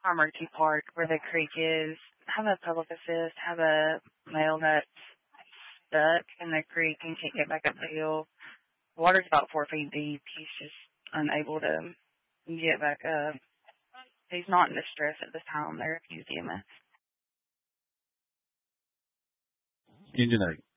Armory Park, where the creek is. Have a public assist, have a male that's stuck in the creek and can't get back up the hill. The water's about 4 feet deep. He's just unable to get back up. He's not in distress at this time. They refuse EMS. Engine 8.